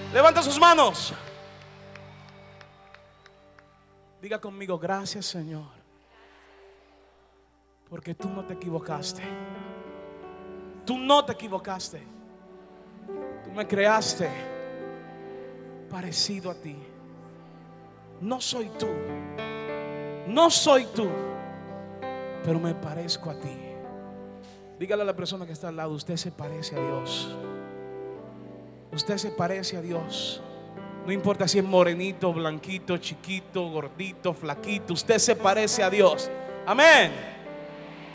Levanta sus manos. Diga conmigo: gracias, Señor, porque tú no te equivocaste. Tú no te equivocaste. Tú me creaste parecido a ti. No soy tú. No soy tú, pero me parezco a ti. Dígale a la persona que está al lado: usted se parece a Dios. Usted se parece a Dios. No importa si es morenito, blanquito, chiquito, gordito, flaquito. Usted se parece a Dios. Amén.